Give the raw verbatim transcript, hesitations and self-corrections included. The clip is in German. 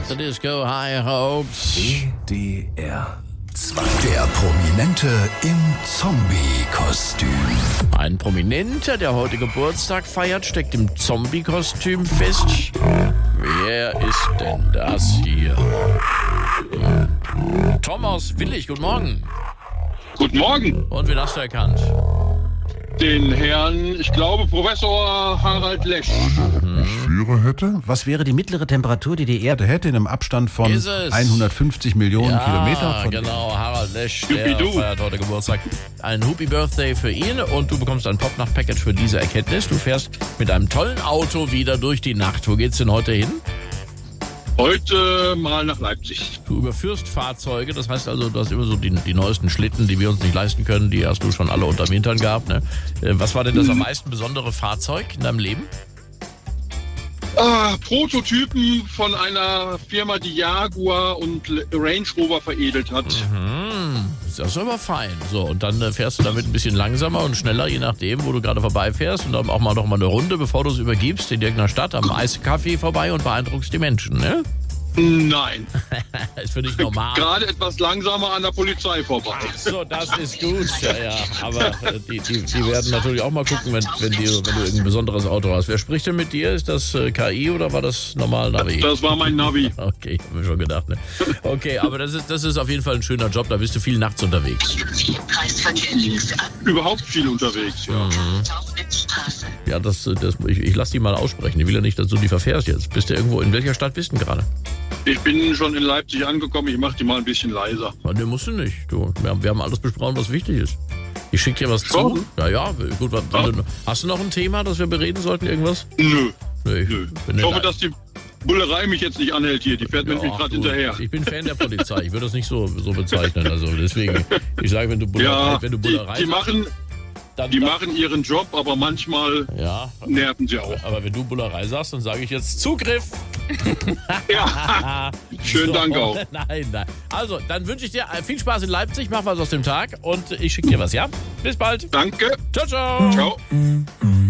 the Disco High Hopes. E D R zwei. Der Prominente im Zombie-Kostüm. Ein Prominenter, der heute Geburtstag feiert, steckt im Zombie-Kostüm fest. Wer ist denn das hier? Thomas Willig, guten Morgen. Guten Morgen. Und wen hast du erkannt? Den Herrn, ich glaube, Professor Harald Lesch. Schwüre hätte? Was wäre die mittlere Temperatur, die die Erde hätte in einem Abstand von Ist es? hundertfünfzig Millionen Ja, Kilometer? Von genau, Harald Lesch, der Juppidoo. feiert heute Geburtstag. Ein Happy Birthday für ihn und du bekommst ein Popnacht-Package für diese Erkenntnis. Du fährst mit einem tollen Auto wieder durch die Nacht. Wo geht's denn heute hin? Heute mal nach Leipzig. Du überführst Fahrzeuge, das heißt also, du hast immer so die, die neuesten Schlitten, die wir uns nicht leisten können, die hast du schon alle unterm Hintern gehabt. Ne? Äh, Was war denn das am meisten besondere Fahrzeug in deinem Leben? Ah, Prototypen von einer Firma, die Jaguar und Range Rover veredelt hat. Hm, das ist aber fein. So, und dann äh, fährst du damit ein bisschen langsamer und schneller, je nachdem, wo du gerade vorbeifährst. Und dann auch mal noch mal eine Runde, bevor du es übergibst, in irgendeiner Stadt am Eiscafé vorbei und beeindruckst die Menschen, ne? Nein, Ist für dich normal. gerade etwas langsamer an der Polizei vorbei. Ach so, das ist gut. Ja, ja. Aber äh, die, die, die werden natürlich auch mal gucken, wenn, wenn, die, wenn du irgendein besonderes Auto hast. Wer spricht denn mit dir? Ist das äh, K I oder war das normal Navi? Das war mein Navi. Okay, hab mir schon gedacht. Ne? Okay, aber das ist, das ist auf jeden Fall ein schöner Job. Da bist du viel nachts unterwegs. Überhaupt viel unterwegs, ja. Ja, das, das, ich, ich lass die mal aussprechen. Ich will ja nicht, dass du die verfährst jetzt. Bist du irgendwo, in welcher Stadt bist du denn gerade? Ich bin schon in Leipzig angekommen, ich mache die mal ein bisschen leiser. Ne, musst du nicht. Du, wir, haben, wir haben alles besprochen, was wichtig ist. Ich schicke dir was zu. Schon? Ja, ja, gut. Was, Ja. Du, hast du noch ein Thema, das wir bereden sollten? Irgendwas? Nö, Nee, ich nö. bin Ich hoffe, nicht- dass die Bullerei mich jetzt nicht anhält hier. Die fährt Ja, nämlich gerade du, hinterher. Ich bin Fan der Polizei. Ich würde das nicht so, so bezeichnen. Also deswegen, ich sage, wenn du Bullerei, Ja, wenn du die, Bullerei die, sagst, machen, dann, die dann, machen ihren Job, aber manchmal ja, nerven sie auch. aber wenn du Bullerei sagst, dann sage ich jetzt Zugriff. Ja, schönen Dank auch. Nein, nein. Also, dann wünsche ich dir viel Spaß in Leipzig. Mach was aus dem Tag und ich schicke dir was, ja? Bis bald. Danke. Ciao, ciao. Ciao.